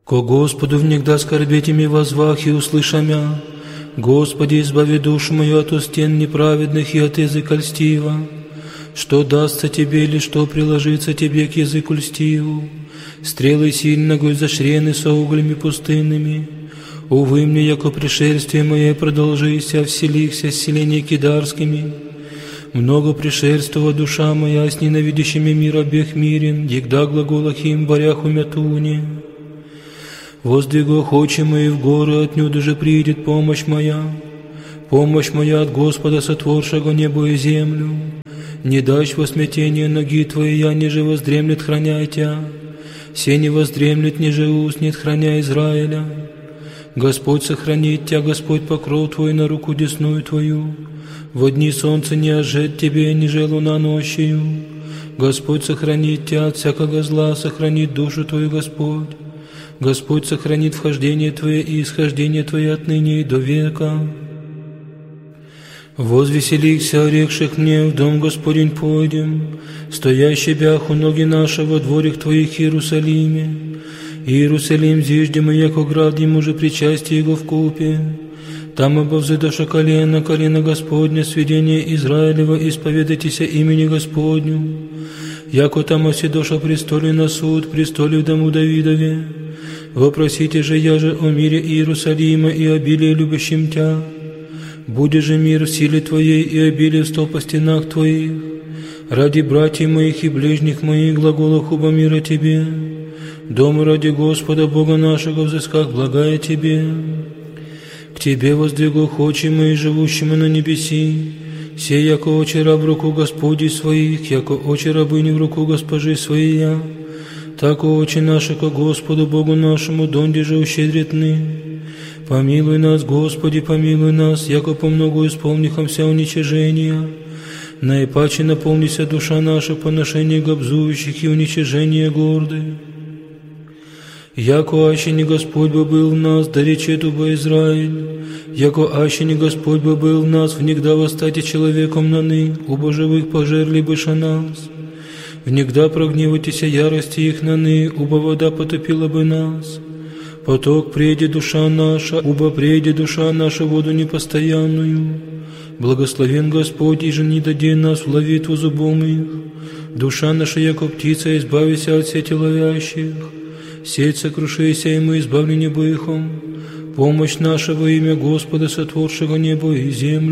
Ко Господу внегда скорбеть ими возвах и услыша мя, Господи, избави душу мою от стен неправедных и от языка льстива. Что дастся Тебе или что приложится Тебе к языку льстиву? Стрелы сильного зашрены со углями пустынными. Увы мне, яко пришествие мое продолжися, вселихся с селения кидарскими. Много пришельствова душа моя с ненавидящими мир обех мирен, егда глаголах им борях умятуне. Воздвигох очи мои в горы, отнюдь же придет помощь моя. Помощь моя от Господа, сотворшего небо и землю. Не дашь во смятение ноги Твои, я ниже воздремлет, храняй Тя. Се не воздремлет, ниже уснет, храня Израиля. Господь сохранит Тя, Господь покров Твой на руку десную Твою. Во дни солнца не ожет Тебе, ниже луна ночью. Господь сохранит Тя от всякого зла, сохранит душу Твою, Господь. Господь сохранит вхождение Твое и исхождение Твое отныне и до века. Возвеселихся, орекших мне, в дом Господень пойдем, стоящий бях у ноги нашего дворик Твоих Иерусалиме. Иерусалим зиждем, яко град ему же причастие его вкупе. Там обовзыдоша колено Господня, сведение Израилева, исповедайтеся имени Господню. Яко там оседоша престоле на суд, престоле в дому Давидове. Вопросите же я же о мире Иерусалима и обилии любящим Тя. Будет же мир в силе Твоей и обилие в столпа стенах Твоих. Ради братьев моих и ближних моих глагола хуба мира Тебе. Дому ради Господа Бога нашего взысках благая Тебе. К Тебе воздвигох очи мои, живущему на небеси. Сей, яко очи раб в руку Господи своих, яко очи рабыни в руку госпожи своей. Так очи наши ко Господу Богу нашему, донде же ущедретны. Помилуй нас, Господи, помилуй нас, яко помногу исполнихом вся уничижения. Наипаче наполнися душа наша поношение гобзующих и уничижение горды. Яко аще не Господь бы был в нас, да речет уба Израиль. Яко аще не Господь бы был в нас, внегда восстати человеком наны, уба живых пожерли быша нас. Внегда прогневайтеся ярости их наны, уба вода потопила бы нас. Поток прейде душа наша, уба прейде душа наша воду непостоянную. Благословен Господь, и же не даде нас в ловитву зубом их. Душа наша, яко птица, избавися от сети ловящих. Сеть сокрушися, и мы избавлены быхом. Помощь наша во имя Господа, сотворшего небо и землю.